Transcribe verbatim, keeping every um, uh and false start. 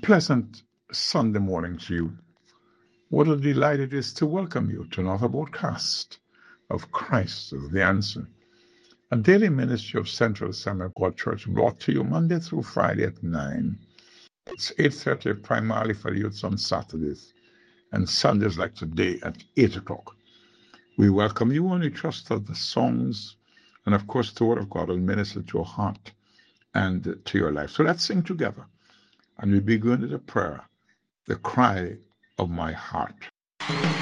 pleasant Sunday morning to you. What a delight it is to welcome you to another broadcast of Christ is the Answer, a daily ministry of Central Assembly of God Church brought to you Monday through Friday at nine. It's eight thirty primarily for the youths on Saturdays, and Sundays like today at eight o'clock. We welcome you and we trust that the songs and, of course, the Word of God will minister to your heart and to your life. So let's sing together. And we begin with a prayer, the cry of my heart.